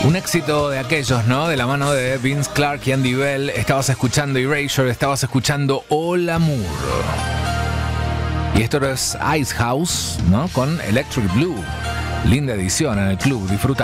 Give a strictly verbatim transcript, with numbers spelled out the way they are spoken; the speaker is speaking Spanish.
Un éxito de aquellos, ¿no? De la mano de Vince Clarke y Andy Bell. Estabas escuchando Erasure, estabas escuchando All Amour. Y esto es Ice House, ¿no? Con Electric Blue. Linda edición en el club, disfruta.